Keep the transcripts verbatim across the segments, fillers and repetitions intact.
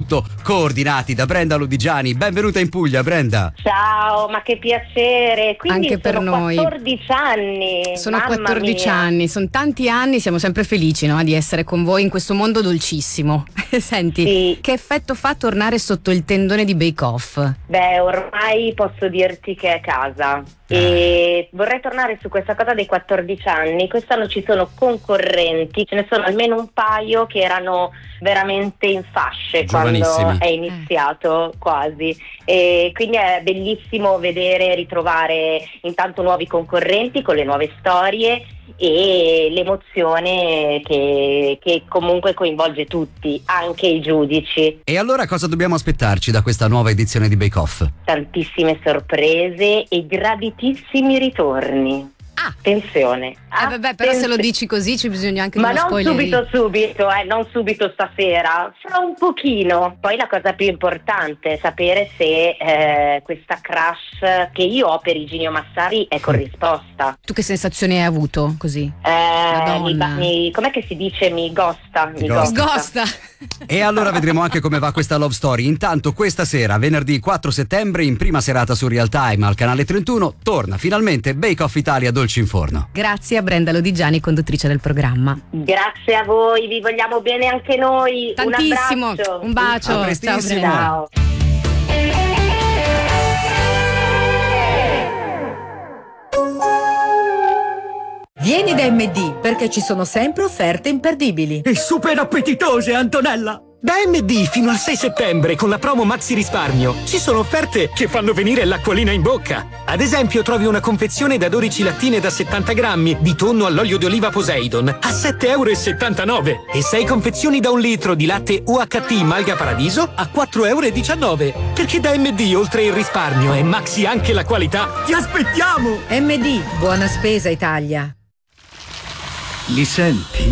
soprattutto coordinati da Brenda Lodigiani. Benvenuta in Puglia, Brenda. Ciao, ma che piacere. Quindi anche per sono noi. quattordici anni. Sono Mamma quattordici mia. anni, sono tanti anni, siamo sempre felici, no, di essere con voi in questo mondo dolcissimo. Senti, Sì. che effetto fa tornare sotto il tendone di Bake Off? Beh, ormai posso dirti che è casa. E vorrei tornare su questa cosa dei quattordici anni. Quest'anno ci sono concorrenti, ce ne sono almeno un paio che erano veramente in fasce quando Giovanissimi. è iniziato, quasi. E quindi è bellissimo vedere, ritrovare intanto nuovi concorrenti con le nuove storie e l'emozione che, che comunque coinvolge tutti, anche i giudici. E allora cosa dobbiamo aspettarci da questa nuova edizione di Bake Off? Tantissime sorprese e graditissimi ritorni. Ah. Attenzione. Eh vabbè, però se lo dici così ci bisogna anche di Ma uno non spoiler. subito subito, eh, non subito stasera, fra un pochino. Poi la cosa più importante è sapere se eh, questa crush che io ho per Iginio Massari è corrisposta. Tu che sensazione hai avuto così? Eh, mi, Madonna. mi- com'è che si dice? Mi gosta. Mi Gosta. Sgosta. E allora vedremo anche come va questa love story. Intanto questa sera, venerdì quattro settembre, in prima serata su Real Time al canale trentuno, torna finalmente Bake Off Italia Dolci in Forno. Grazie a Brenda Lodigiani, conduttrice del programma. Grazie a voi, vi vogliamo bene anche noi. Tantissimo, Un abbraccio. un bacio. A Ciao prestissimo. Brenda. Ciao. Vieni da M D perché ci sono sempre offerte imperdibili. E super appetitose, Antonella! Da M D fino al sei settembre con la promo Maxi Risparmio ci sono offerte che fanno venire l'acquolina in bocca. Ad esempio trovi una confezione da dodici lattine da settanta grammi di tonno all'olio di oliva Poseidon a sette virgola settantanove euro e sei confezioni da un litro di latte U H T Malga Paradiso a quattro virgola diciannove euro. Perché da M D oltre il risparmio è Maxi anche la qualità. Ti aspettiamo! M D, buona spesa Italia. Li senti?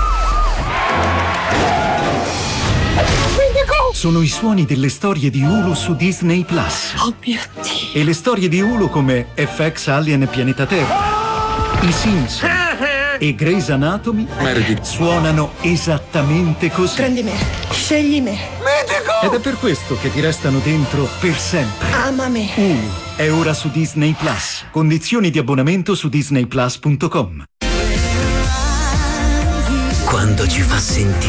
Sono i suoni delle storie di Hulu su Disney Plus. Oh mio Dio. E le storie di Hulu come F X Alien Pianeta Terra, I Simpson e Grey's Anatomy suonano esattamente così. Prendi me, scegli me, Ed è per questo che ti restano dentro per sempre. ama me. Hulu è ora su Disney Plus. Condizioni di abbonamento su disney plus punto com. Quando ci fa sentire